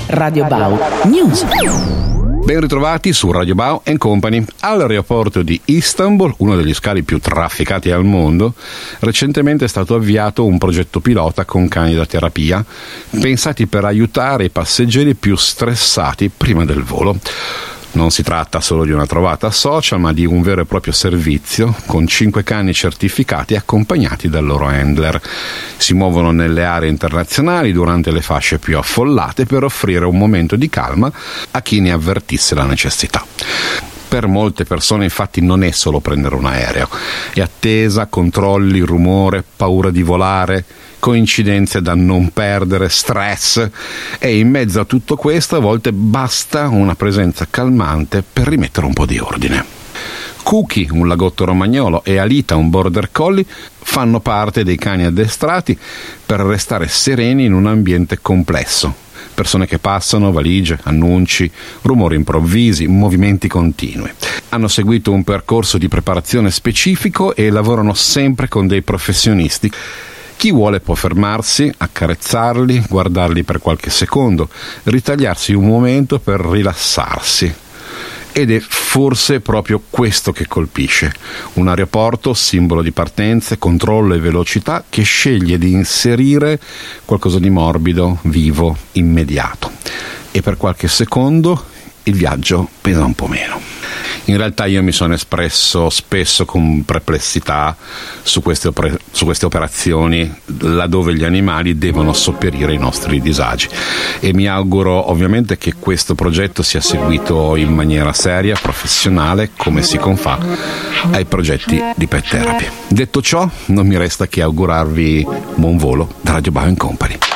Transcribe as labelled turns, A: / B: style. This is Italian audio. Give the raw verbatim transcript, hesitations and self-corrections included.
A: Radio Bau News.
B: Ben ritrovati su Radio Bau and Company. All'aeroporto di Istanbul, uno degli scali più trafficati al mondo, recentemente è stato avviato un progetto pilota con cani da terapia, pensati per aiutare i passeggeri più stressati prima del volo. Non si tratta solo di una trovata social, ma di un vero e proprio servizio con cinque cani certificati accompagnati dal loro handler. Si muovono nelle aree internazionali durante le fasce più affollate per offrire un momento di calma a chi ne avvertisse la necessità. Per molte persone infatti non è solo prendere un aereo, è attesa, controlli, rumore, paura di volare, coincidenze da non perdere, stress, e in mezzo a tutto questo a volte basta una presenza calmante per rimettere un po' di ordine. Cookie, un lagotto romagnolo, e Alita, un border collie, fanno parte dei cani addestrati per restare sereni in un ambiente complesso. Persone che passano, valigie, annunci, rumori improvvisi, movimenti continui. Hanno seguito un percorso di preparazione specifico e lavorano sempre con dei professionisti. Chi vuole può fermarsi, accarezzarli, guardarli per qualche secondo, ritagliarsi un momento per rilassarsi. Ed è forse proprio questo che colpisce. Un aeroporto, simbolo di partenze, controllo e velocità, che sceglie di inserire qualcosa di morbido, vivo, immediato. E per qualche secondo il viaggio pesa un po' meno. In realtà io mi sono espresso spesso con perplessità su queste, opere, su queste operazioni laddove gli animali devono sopperire i nostri disagi, e mi auguro ovviamente che questo progetto sia seguito in maniera seria, professionale, come si confà ai progetti di pet therapy. Detto ciò, non mi resta che augurarvi buon volo da Radio Bau and Company.